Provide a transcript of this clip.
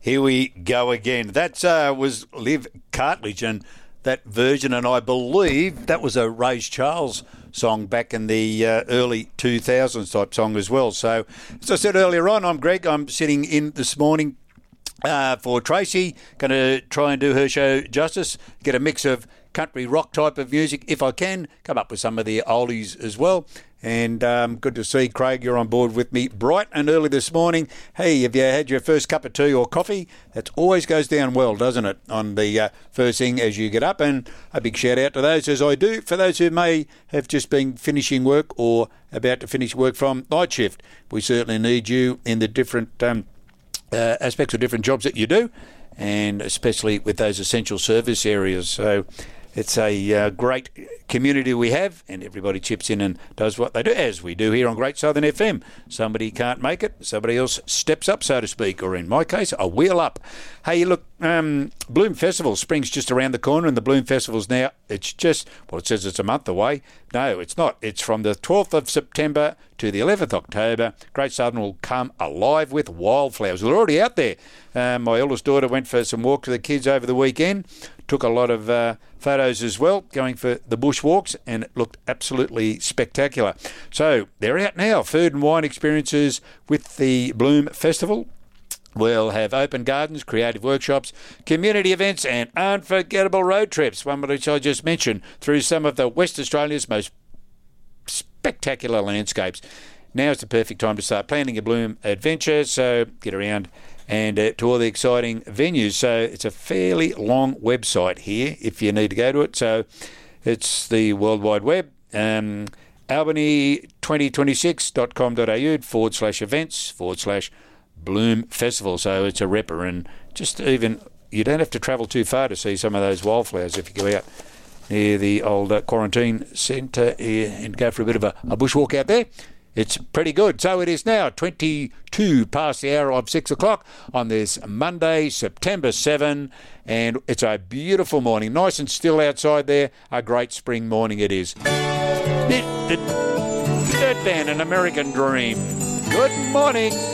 Here we go again. That was Liv Cartledge and that version, and I believe that was a Ray Charles song back in the early 2000s type song as well. So, as I said earlier on, I'm Greg. I'm sitting in this morning for Tracy. Going to try and do her show justice, get a mix of country rock type of music if I can, come up with some of the oldies as well. And good to see Craig, you're on board with me bright and early this morning. Hey, have you had your first cup of tea or coffee? That always goes down well, doesn't it, on the first thing as you get up? And a big shout out to those, as I do, for those who may have just been finishing work or about to finish work from night shift. We certainly need you in the different aspects of different jobs that you do, and especially with those essential service areas. So it's a great community we have, and everybody chips in and does what they do, as we do here on Great Southern FM. Somebody can't make it, somebody else steps up, so to speak, or in my case, a wheel up. Hey, look, Bloom Festival, spring's just around the corner, and the Bloom Festival's now, it's just, well, it says it's a month away. No, it's not. It's from the 12th of September to the 11th October. Great Southern will come alive with wildflowers. They're already out there. My eldest daughter went for some walks with the kids over the weekend, took a lot of photos as well, going for the bush walks, and it looked absolutely spectacular. So they're out now. Food and wine experiences with the Bloom Festival. We'll have open gardens, creative workshops, community events, and unforgettable road trips, one which I just mentioned, through some of the West Australia's most spectacular landscapes. Now's the perfect time to start planning your Bloom adventure, so get around and to all the exciting venues. So it's a fairly long website here if you need to go to it. So it's the World Wide Web, albany2026.com.au/events/Bloom Festival. So it's a ripper, and just even, you don't have to travel too far to see some of those wildflowers if you go out near the old quarantine centre and go for a bit of a bushwalk out there. It's pretty good. So it is now 22 past the hour of 6 o'clock on this Monday, September 7, and it's a beautiful morning. Nice and still outside there. A great spring morning it is. Dirt Band, An American Dream. Good morning.